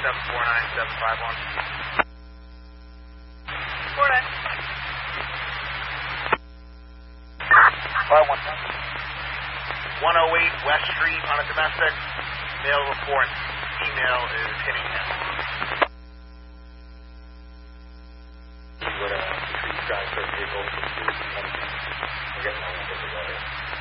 108 West Street on a domestic. Male report. Female is hitting him. What a street guy said vehicle. We're getting all over the way.